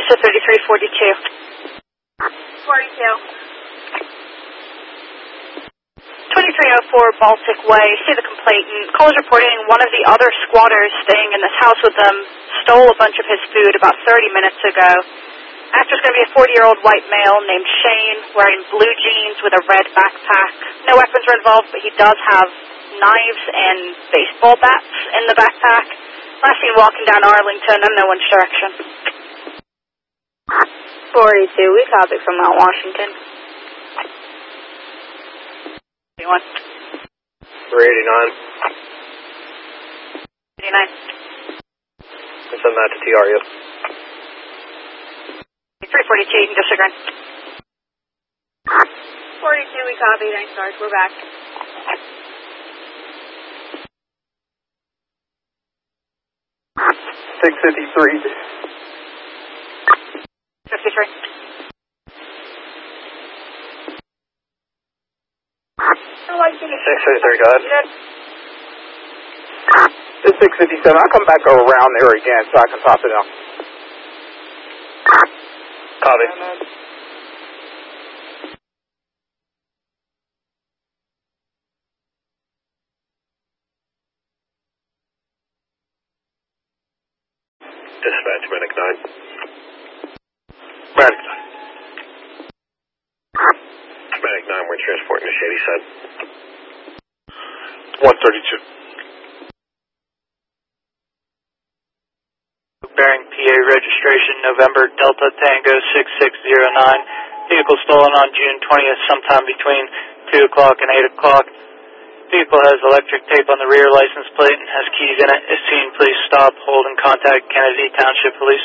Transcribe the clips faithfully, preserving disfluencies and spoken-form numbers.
Mesa thirty-three forty-two. forty-two. twenty-three oh four Baltic Way, see the complainant. Callers reporting one of the other squatters staying in this house with them stole a bunch of his food about thirty minutes ago. Actor's going to be a forty-year-old white male named Shane, wearing blue jeans with a red backpack. No weapons are involved, but he does have knives and baseball bats in the backpack. Last seen walking down Arlington, unknown direction. forty-two, we copy from Mount Washington. eighty-one. three eighty-nine. eighty-nine. And send that to T R U. three forty-two, you can disregard. forty-two, we copy. Thanks, Sarge. We're back. six fifty-three. fifty-three. six fifty-three, go ahead. It's six fifty-seven. I'll come back around there again so I can top it up. Copy. Dispatch, Medic nine. Medic nine. Medic nine, we're transporting to Shady Side. one thirty-two. Bearing P A registration, November Delta Tango six six zero nine. Vehicle stolen on June twentieth, sometime between two o'clock and eight o'clock. Vehicle has electric tape on the rear license plate and has keys in it. If seen, please stop, hold, and contact Kennedy Township Police.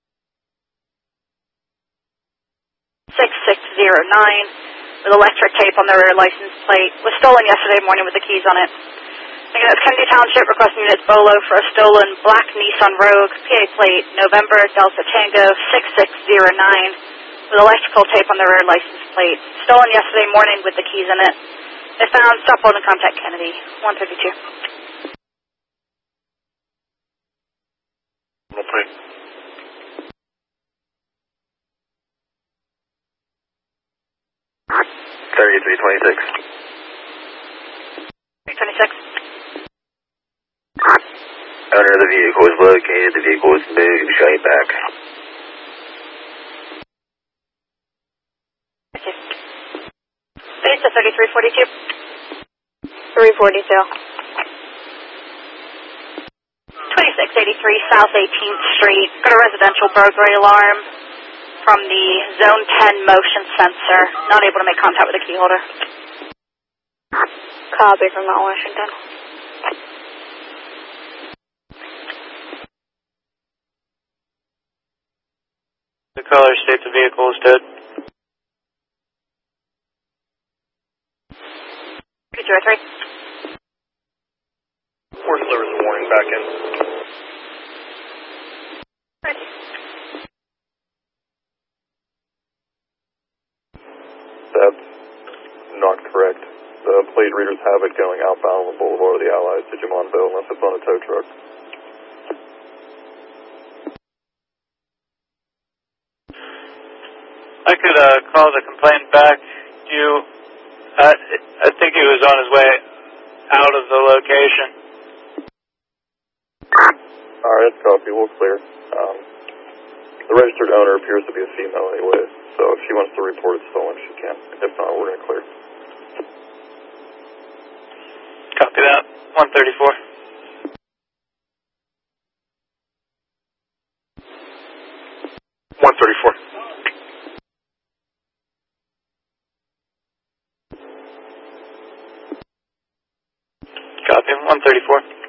six six zero nine with electric tape on the rear license plate. Was stolen yesterday morning with the keys on it. Again, it's Kennedy Township requesting units Bolo for a stolen black Nissan Rogue, P A plate, November Delta Tango six six zero nine with electrical tape on the rear license plate. Stolen yesterday morning with the keys in it. If found, stop, hold, and contact Kennedy. one thirty-two. One plate. thirty-three twenty-six. three twenty-six. Owner of the vehicle is located. The vehicle is moved. Showing back. Base to thirty-three forty-two. three forty-two. twenty-six eighty-three South eighteenth Street. Got a residential burglary alarm from the Zone ten motion sensor. Not able to make contact with the key holder. Copy from Mount Washington. The caller states the vehicle is dead. three zero three. We're delivering the warning back in. That's not correct. The plate readers have it going outbound on the Boulevard of the Allies to Jumonville unless it's on a tow truck. I could uh, call the complainant back. Do you, uh, I think he was on his way out of the location. Alright, that's copy. We'll clear. Um, the registered owner appears to be a female anyway, so if she wants to report it stolen, she can. If not, we're going to clear. Copy that. one thirty-four. one thirty-four. Copy. one thirty-four.